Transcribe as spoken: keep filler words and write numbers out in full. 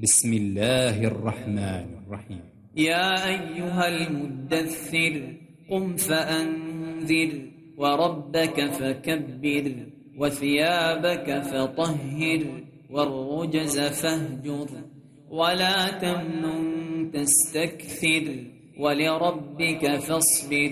بسم الله الرحمن الرحيم. يا أيها المدثر قم فأنذر وربك فكبر وثيابك فطهر والرجز فاهجر ولا تمنن تستكثر ولربك فاصبر